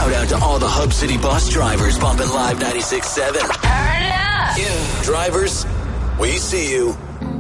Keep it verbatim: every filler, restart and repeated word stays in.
Shout out to all the Hub City bus drivers bumping Live ninety-six point seven. Turn it up! Yeah. Drivers, we see you.